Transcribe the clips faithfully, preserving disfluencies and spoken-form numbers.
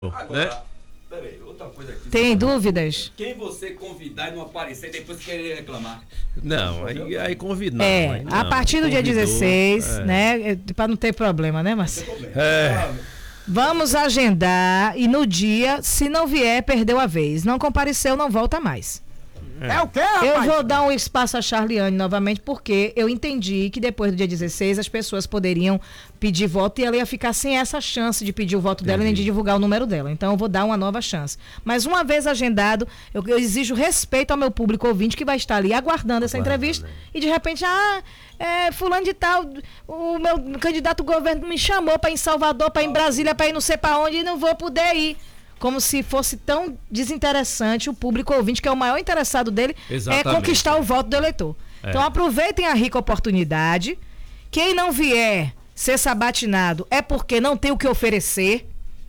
Agora, né? peraí, outra coisa aqui. Tem dúvidas? Quem você convidar e não aparecer, depois querer reclamar. Não, aí, aí convidar. É, aí não, a partir do dia convidou, dezesseis, é. né? Para não ter problema, né, Marcelo? É. Vamos agendar e no dia, se não vier, perdeu a vez. Não compareceu, não volta mais. É, é o quê, rapaz? Eu vou dar um espaço a Charliane novamente, porque eu entendi que depois do dia dezesseis as pessoas poderiam pedir voto e ela ia ficar sem essa chance de pedir o voto dela e nem de divulgar o número dela. Então eu vou dar uma nova chance. Mas uma vez agendado, eu, eu exijo respeito ao meu público ouvinte que vai estar ali aguardando essa Aguardando, entrevista né? e de repente, ah, é, fulano de tal, o meu candidato ao governo me chamou para ir em Salvador, para ir em Brasília, para ir não sei para onde e não vou poder ir. Como se fosse tão desinteressante o público ouvinte, que é o maior interessado dele, Exatamente. é conquistar o voto do eleitor. É. Então aproveitem a rica oportunidade. Quem não vier ser sabatinado é porque não tem o que oferecer.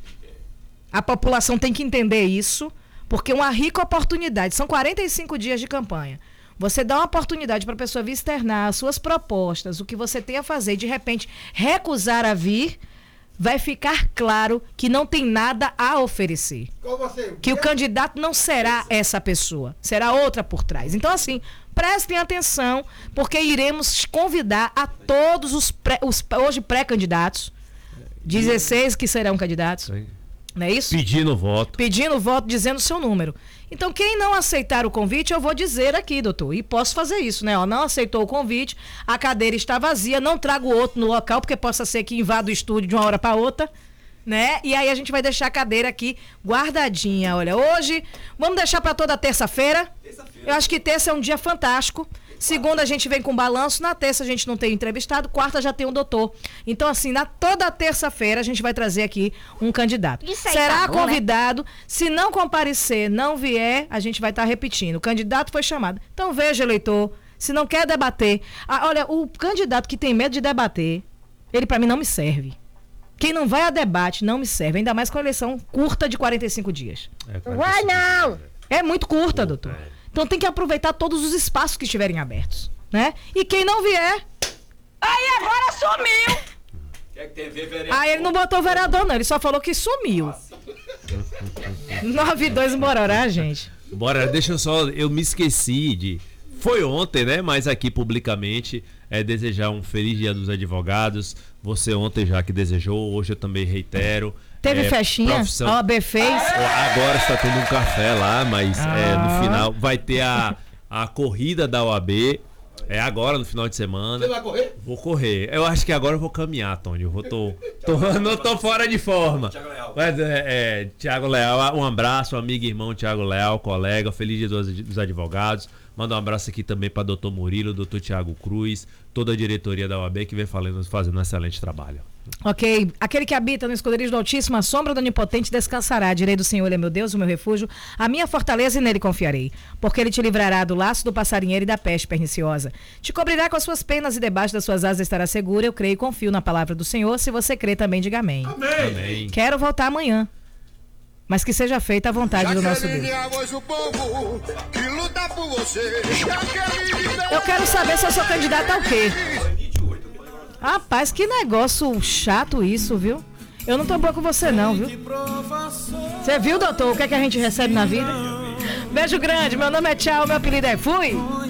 A população tem que entender isso, porque uma rica oportunidade, são quarenta e cinco dias de campanha. Você dá uma oportunidade para a pessoa vir externar as suas propostas, o que você tem a fazer, e de repente recusar a vir, vai ficar claro que não tem nada a oferecer. Você, Que o candidato não será essa pessoa, será outra por trás. Então, assim, prestem atenção, porque iremos convidar a todos os, pré, os hoje pré-candidatos, dezesseis que serão candidatos, não é isso? Pedindo voto. Pedindo voto, dizendo o seu número. Então, quem não aceitar o convite, eu vou dizer aqui, doutor. E posso fazer isso, né? Ó, não aceitou o convite, a cadeira está vazia, não trago outro no local, porque possa ser que invada o estúdio de uma hora para outra, né? E aí a gente vai deixar a cadeira aqui guardadinha. Olha, hoje, vamos deixar para toda terça-feira. Terça-feira. Eu acho que terça é um dia fantástico. Segunda a gente vem com balanço, na terça a gente não tem entrevistado, quarta já tem um doutor. Então, assim, na toda terça-feira a gente vai trazer aqui um candidato. Isso aí Será tá bom, convidado, se não comparecer, não vier, a gente vai estar repetindo. O candidato foi chamado. Então veja, eleitor, se não quer debater, ah, olha, o candidato que tem medo de debater, ele pra mim não me serve. Quem não vai a debate não me serve, ainda mais com a eleição curta de quarenta e cinco dias. É, Não vai não! É muito curta, doutor. Então tem que aproveitar todos os espaços que estiverem abertos, né? E quem não vier, Aí agora sumiu! Quer que tem a ver, vereador? ah, ele não botou vereador não, ele só falou que sumiu. nove e dois Mororá, gente. Bora, deixa eu só, eu me esqueci de... Foi ontem, né? Mas aqui publicamente é desejar um feliz dia dos advogados. Você ontem já que desejou, hoje eu também reitero. Teve é, festinha? profissão- A O A B fez? Agora está tendo um café lá, mas é, Ah. no final vai ter a, a corrida da O A B. É agora, no final de semana. Você vai correr? Vou correr. Eu acho que agora eu vou caminhar, Tony. Eu vou tô, tô, não tô fora de forma. Thiago Leal. Mas é, é, Thiago Leal, um abraço, amigo e irmão Thiago Leal, colega, feliz dia dos, dos advogados. Manda um abraço aqui também para doutor Murilo, doutor Tiago Cruz, toda a diretoria da O A B que vem falando, fazendo um excelente trabalho. Ok, aquele que habita no esconderijo do Altíssimo, a sombra do Onipotente descansará. Direi do Senhor, ele é meu Deus, o meu refúgio, a minha fortaleza, e nele confiarei. Porque ele te livrará do laço do passarinheiro e da peste perniciosa. Te cobrirá com as suas penas e debaixo das suas asas estará segura. Eu creio e confio na palavra do Senhor. Se você crê, também diga amém. Amém. Quero voltar amanhã, mas que seja feita a vontade do nosso Deus. a voz do povo que luta por você. Eu quero saber se eu sou candidata ao quê? Rapaz, que negócio chato isso, viu? Eu não tô boa com você não, viu? Você viu, doutor, o que é que a gente recebe na vida? Beijo grande, meu nome é Tchau, meu apelido é Fui.